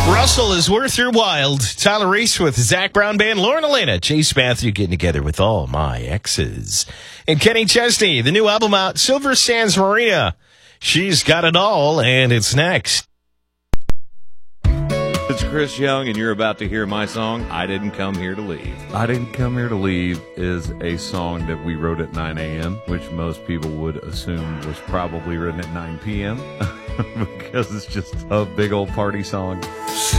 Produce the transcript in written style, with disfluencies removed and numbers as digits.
Russell is worth your wild. Tyler Reese with Zach Brown Band. Lauren Elena, Chase Matthew getting together with all my exes. And Kenny Chesney, the new album out, Silver Sands Marina. She's got it all, and it's next. It's Chris Young, and you're about to hear my song, I Didn't Come Here to Leave. I Didn't Come Here to Leave is a song that we wrote at 9 a.m., which most people would assume was probably written at 9 p.m., because it's just a big old party song.